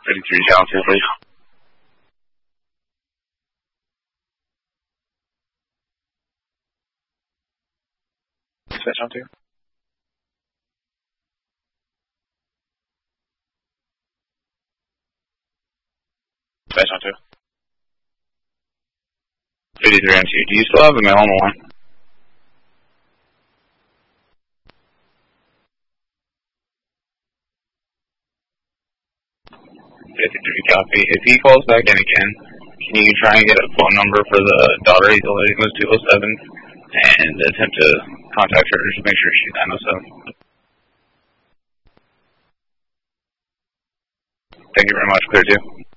53 channel 2, please. Dispatch on 2. Dispatch on 2. 53 on 2. Do you still have a male on the line? 53 copy. If he calls back in again, can you try and get a phone number for the daughter? He's only goes 207 and attempt to contact her to make sure she's 907. Thank you very much. Clear 2.